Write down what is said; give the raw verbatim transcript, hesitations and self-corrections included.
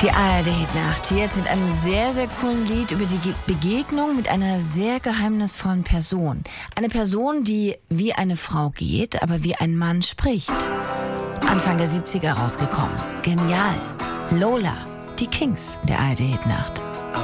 Die A R D-Hitnacht, jetzt mit einem sehr, sehr coolen Lied über die Ge- Begegnung mit einer sehr geheimnisvollen Person. Eine Person, die wie eine Frau geht, aber wie ein Mann spricht. Anfang der siebziger rausgekommen. Genial. Lola, die Kings der A R D-Hitnacht.